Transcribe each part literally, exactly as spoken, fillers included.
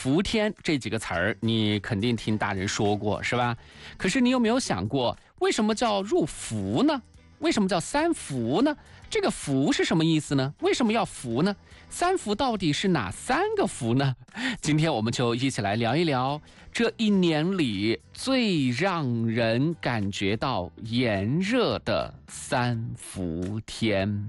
伏天这几个词儿，你肯定听大人说过，是吧？可是你有没有想过，为什么叫入伏呢？为什么叫三伏呢？这个伏是什么意思呢？为什么要伏呢？三伏到底是哪三个伏呢？今天我们就一起来聊一聊这一年里最让人感觉到炎热的三伏天。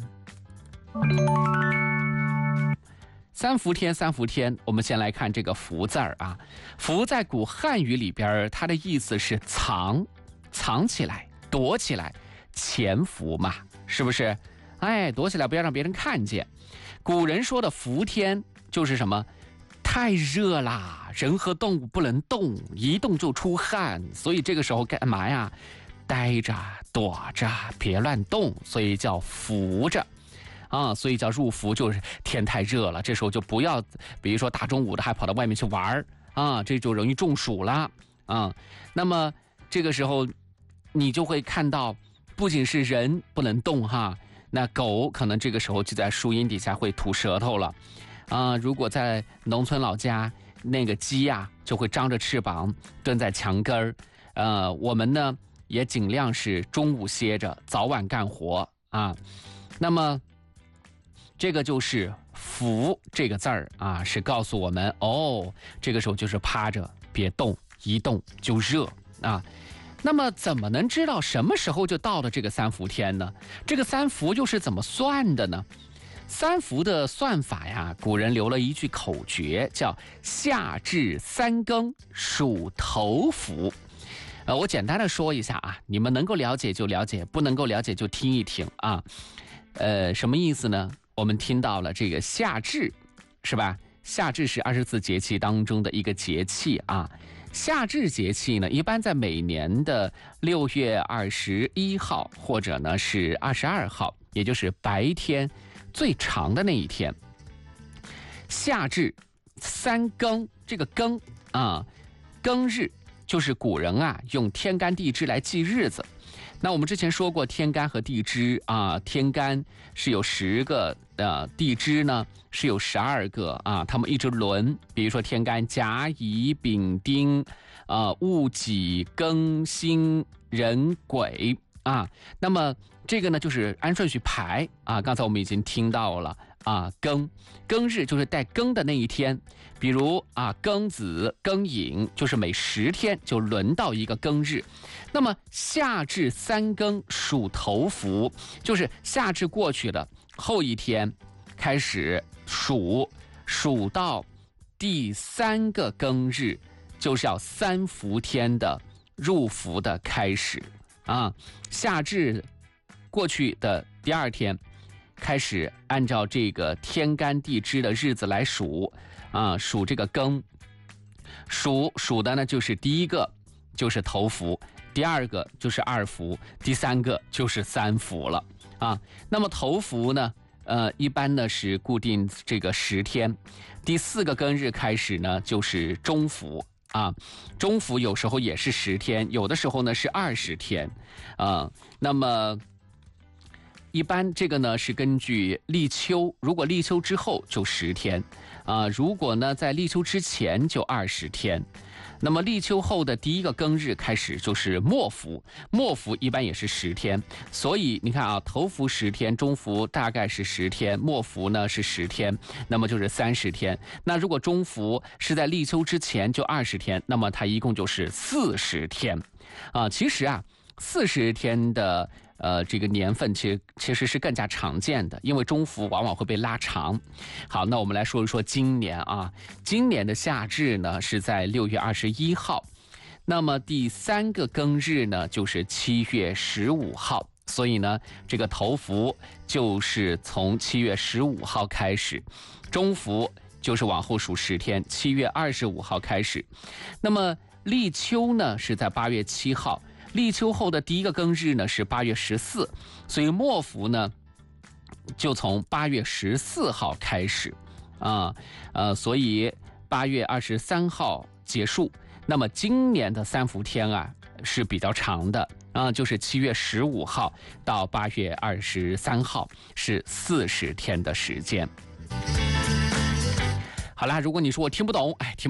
三伏天，三伏天，我们先来看这个伏字儿啊。伏在古汉语里边，它的意思是藏，藏起来，躲起来，潜伏嘛，是不是？哎，躲起来不要让别人看见。古人说的伏天就是什么？太热啦，人和动物不能动，一动就出汗，所以这个时候干嘛呀？待着，躲着，别乱动，所以叫伏着。啊，所以叫入伏，就是天太热了，这时候就不要，比如说大中午的还跑到外面去玩啊，这就容易中暑了啊。那么这个时候，你就会看到，不仅是人不能动哈，那狗可能这个时候就在树荫底下会吐舌头了啊。如果在农村老家，那个鸡呀、啊、就会张着翅膀蹲在墙根儿。呃，我们呢也尽量是中午歇着，早晚干活啊。那么这个就是伏这个字儿啊，是告诉我们哦，这个时候就是趴着，别动，一动就热啊。那么怎么能知道什么时候就到了这个三伏天呢？这个三伏又是怎么算的呢？三伏的算法呀，古人留了一句口诀，叫夏至三更属头伏。呃，我简单的说一下啊，你们能够了解就了解，不能够了解就听一听啊。呃，什么意思呢？我们听到了这个夏至，是吧？夏至是二十四节气当中的一个节气啊。夏至节气呢，一般在每年的六月二十一号，或者呢是二十二号，也就是白天最长的那一天。夏至三更，这个更啊，更日就是古人啊用天干地支来记日子。那我们之前说过天干和地支啊，天干是有十个，呃，地支呢是有十二个啊，他们一直轮。比如说天干甲乙丙丁，啊戊己庚辛壬癸啊，那么这个呢就是按顺序排啊。刚才我们已经听到了啊，庚庚日就是带庚的那一天，比如啊庚子、庚寅，就是每十天就轮到一个庚日。那么夏至三更属头伏，就是夏至过去了，后一天开始数，数到第三个庚日，就是要三伏天的入伏的开始啊。夏至过去的第二天开始按照这个天干地支的日子来数啊，数这个庚，数数的呢就是第一个就是头伏，第二个就是二伏，第三个就是三伏了啊。那么头伏呢，呃，一般呢是固定这个十天，第四个庚日开始呢就是中伏啊，中伏有时候也是十天，有的时候呢是二十天啊。那么一般这个呢是根据立秋，如果立秋之后就十天啊，如果呢在立秋之前就二十天。那么立秋后的第一个庚日开始就是末伏，末伏一般也是十天，所以你看啊，头伏十天，中伏大概是十天，末伏呢是十天，那么就是三十天。那如果中伏是在立秋之前就二十天，那么它一共就是四十天啊。其实啊，四十天的呃这个年份其实其实是更加常见的，因为中伏往往会被拉长。好，那我们来说一说今年啊，今年的夏至呢是在六月二十一号，那么第三个庚日呢就是七月十五号，所以呢这个头伏就是从七月十五号开始，中伏就是往后数十天，七月二十五号开始。那么立秋呢是在八月七号。立秋后的第一个庚日呢是八月十四，所以末伏呢就从八月十四号开始啊，呃，所以八月二十三号结束。那么今年的三伏天啊是比较长的啊，就是七月十五号到八月二十三号是四十天的时间。好啦，如果你说我听不懂，哎，听。